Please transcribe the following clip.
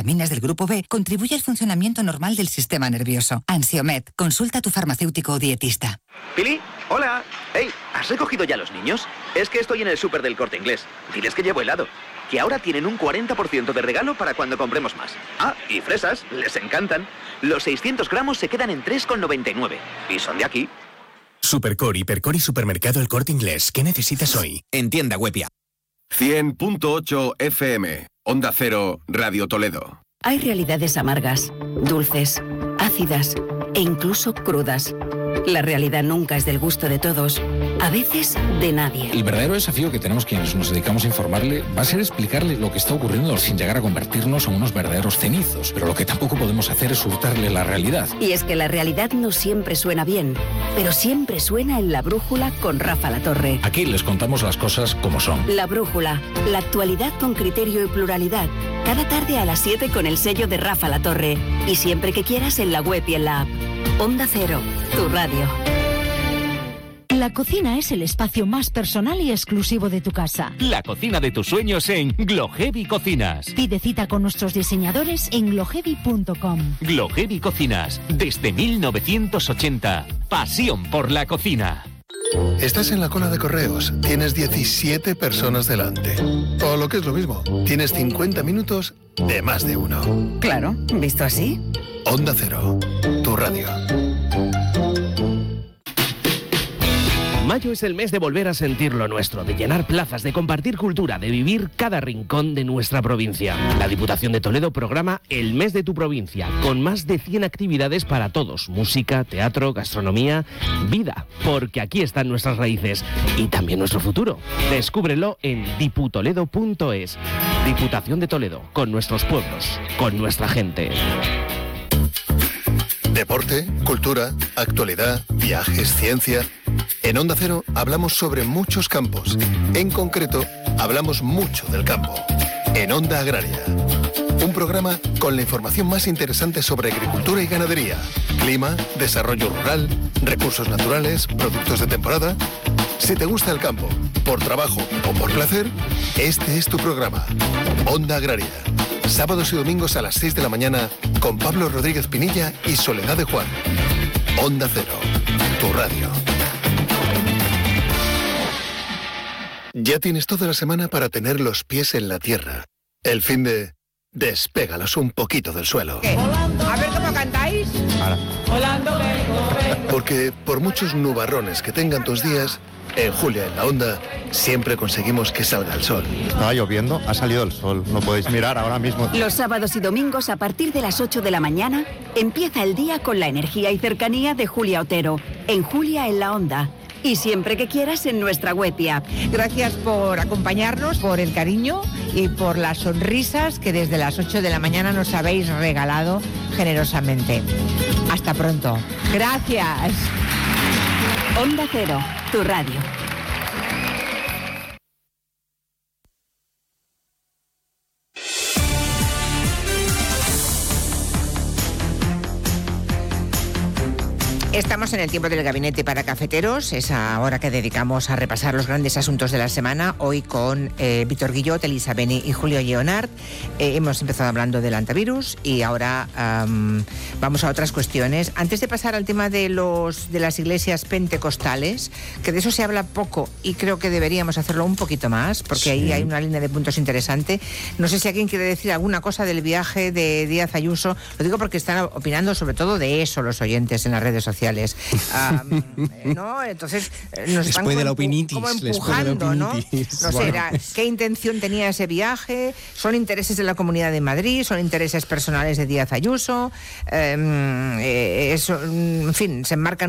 vitaminas del grupo B contribuye al funcionamiento normal del sistema nervioso. Ansiomed, consulta a tu farmacéutico o dietista. Pili, hola. Hey, ¿has recogido ya los niños? Es que estoy en el súper del Corte Inglés. Diles que llevo helado. Que ahora tienen un 40% de regalo para cuando compremos más. Ah, y fresas, les encantan. Los 600 gramos se quedan en 3,99. Y son de aquí. Supercore, Hipercore y Supermercado El Corte Inglés. ¿Qué necesitas hoy? En tienda web y app. 100.8 FM. Onda Cero, Radio Toledo. Hay realidades amargas, dulces, ácidas e incluso crudas. La realidad nunca es del gusto de todos, a veces de nadie. El verdadero desafío que tenemos quienes nos dedicamos a informarle va a ser explicarle lo que está ocurriendo sin llegar a convertirnos en unos verdaderos cenizos. Pero lo que tampoco podemos hacer es hurtarle la realidad. Y es que la realidad no siempre suena bien, pero siempre suena en La Brújula con Rafa Latorre. Aquí les contamos las cosas como son. La Brújula, la actualidad con criterio y pluralidad. Cada tarde a las 7 con el sello de Rafa Latorre. Y siempre que quieras en la web y en la app. Onda Cero, tu radio. La cocina es el espacio más personal y exclusivo de tu casa. La cocina de tus sueños en Gloheavy Cocinas. Pide cita con nuestros diseñadores en gloheavy.com. Gloheavy Cocinas, desde 1980. Pasión por la cocina. Estás en la cola de correos, tienes 17 personas delante. O lo que es lo mismo, tienes 50 minutos de más de uno. Claro, ¿visto así? Onda Cero, tu radio. Mayo es el mes de volver a sentir lo nuestro, de llenar plazas, de compartir cultura, de vivir cada rincón de nuestra provincia. La Diputación de Toledo programa El Mes de tu Provincia, con más de 100 actividades para todos. Música, teatro, gastronomía, vida, porque aquí están nuestras raíces y también nuestro futuro. Descúbrelo en diputoledo.es. Diputación de Toledo, con nuestros pueblos, con nuestra gente. Deporte, cultura, actualidad, viajes, ciencia. En Onda Cero hablamos sobre muchos campos. En concreto, hablamos mucho del campo. En Onda Agraria. Un programa con la información más interesante sobre agricultura y ganadería, clima, desarrollo rural, recursos naturales, productos de temporada. Si te gusta el campo, por trabajo o por placer, este es tu programa. Onda Agraria. Sábados y domingos a las 6 de la mañana con Pablo Rodríguez Pinilla y Soledad de Juan. Onda Cero, tu radio. Ya tienes toda la semana para tener los pies en la tierra. El fin de... despégalos un poquito del suelo. A ver cómo cantáis. Volando vengo. Porque por muchos nubarrones que tengan tus días, en Julia en la Onda siempre conseguimos que salga el sol. Estaba lloviendo, ha salido el sol. Lo podéis mirar ahora mismo. Los sábados y domingos a partir de las 8 de la mañana empieza el día con la energía y cercanía de Julia Otero, en Julia en la Onda. Y siempre que quieras en nuestra web y app. Gracias por acompañarnos, por el cariño y por las sonrisas que desde las 8 de la mañana nos habéis regalado generosamente. Hasta pronto. Gracias. Onda Cero, tu radio. Estamos en el tiempo del gabinete para cafeteros, esa hora que dedicamos a repasar los grandes asuntos de la semana, hoy con Víctor Guillot, Elisa Beni y Julio Lleonart. Hemos empezado hablando del antivirus y ahora vamos a otras cuestiones. Antes de pasar al tema de las iglesias pentecostales, que de eso se habla poco y creo que deberíamos hacerlo un poquito más, porque sí, ahí hay una línea de puntos interesante. No sé si alguien quiere decir alguna cosa del viaje de Díaz Ayuso. Lo digo porque están opinando sobre todo de eso los oyentes en las redes sociales. ¿No? Entonces nos están como empujando, ¿no? No sé, ¿qué intención tenía ese viaje? ¿Son intereses de la Comunidad de Madrid? ¿Son intereses personales de Díaz Ayuso? En fin, se enmarcan